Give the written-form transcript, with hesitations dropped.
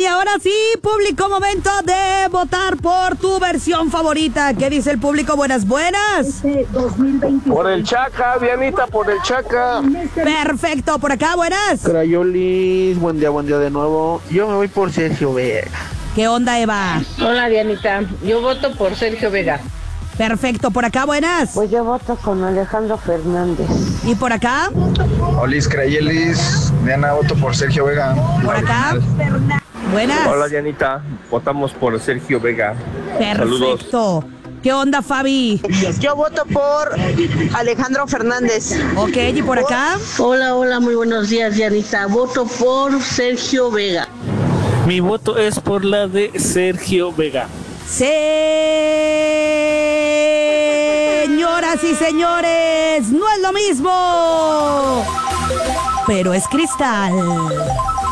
Y ahora sí, público, momento de votar por tu versión favorita. ¿Qué dice el público? Buenas. Por el Chaca, Dianita, por el Chaca. Perfecto, por acá, buenas. Crayolis, buen día de nuevo. Yo me voy por Sergio Vega. ¿Qué onda, Eva? Hola, Dianita. Yo voto por Sergio Vega. Perfecto, por acá, buenas. Pues yo voto con Alejandro Fernández. ¿Y por acá? Olis, Crayelis, Diana, voto por Sergio Vega. ¿Por acá? Buenas. Hola, Dianita. Votamos por Sergio Vega. Perfecto. Saludos. ¿Qué onda, Fabi? Yo voto por Alejandro Fernández. Ok, ¿y por acá? Hola, muy buenos días, Dianita. Voto por Sergio Vega. Mi voto es por la de Sergio Vega. Señoras y señores, no es lo mismo, pero es cristal.